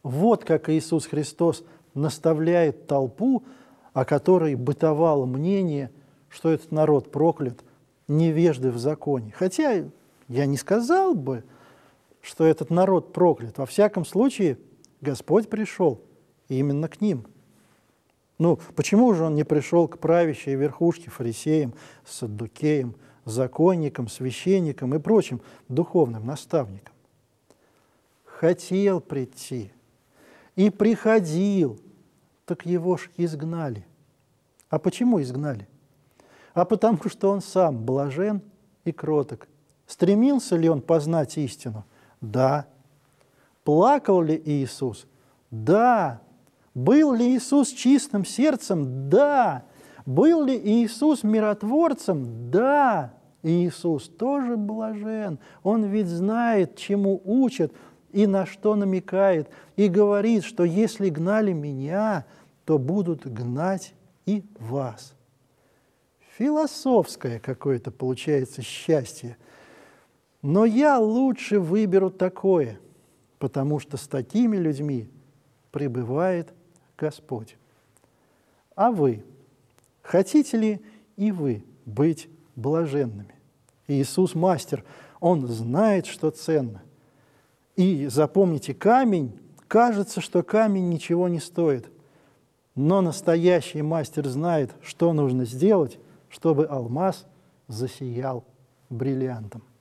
Вот как Иисус Христос наставляет толпу, о которой бытовало мнение, что этот народ проклят, невежды в законе. Хотя я не сказал бы, что этот народ проклят. Во всяком случае, Господь пришел именно к ним. Ну, почему же Он не пришел к правящей верхушке, фарисеям, саддукеям, законникам, священникам и прочим духовным наставникам? Хотел прийти и приходил, так его ж изгнали. А почему изгнали? А потому что он сам блажен и кроток. Стремился ли он познать истину? Да. Плакал ли Иисус? Да. Был ли Иисус чистым сердцем? Да. Был ли Иисус миротворцем? Да. Иисус тоже блажен. Он ведь знает, чему учат и на что намекает, и говорит, что если гнали меня, то будут гнать и вас. Философское какое-то получается счастье. Но я лучше выберу такое, потому что с такими людьми пребывает Господь. А вы, хотите ли и вы быть блаженными? Иисус мастер, Он знает, что ценно. И запомните, камень, кажется, что камень ничего не стоит, но настоящий мастер знает, что нужно сделать, чтобы алмаз засиял бриллиантом.